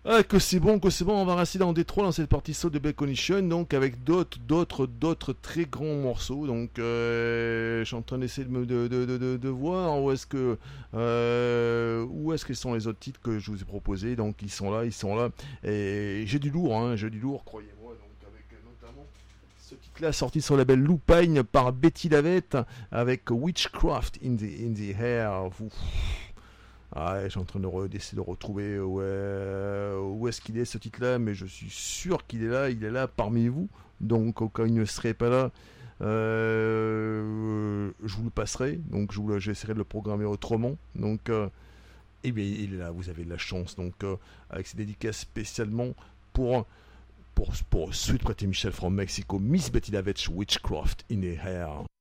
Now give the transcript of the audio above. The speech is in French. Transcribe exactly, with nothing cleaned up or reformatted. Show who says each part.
Speaker 1: Ah, que c'est bon, que c'est bon, on va rester dans Détroit dans cette partie saut de Baconition, donc avec d'autres, d'autres, d'autres très grands morceaux. Donc, euh, je suis en train d'essayer de, me, de, de, de, de, de voir où est-ce que, euh, où est-ce que sont les autres titres que je vous ai proposés. Donc, ils sont là, ils sont là. Et j'ai du lourd, hein, j'ai du lourd, croyez-moi. Donc, avec euh, notamment ce titre-là sorti sur le label Lupine par Betty Lavette avec Witchcraft in the in the Air. Vous. Ah, ouais, je suis en train de re- d'essayer de retrouver où est, où est-ce qu'il est ce titre-là, mais je suis sûr qu'il est là, il est là parmi vous. Donc, au cas où il ne serait pas là, euh, je vous le passerai. Donc, je vous, j'essaierai de le programmer autrement. Donc, euh, eh bien, il est là, vous avez de la chance. Donc, euh, avec ces dédicaces spécialement pour, pour, pour Sweet Pretty Michelle from Mexico, Miss Betty Lavette, Witchcraft in the Hair.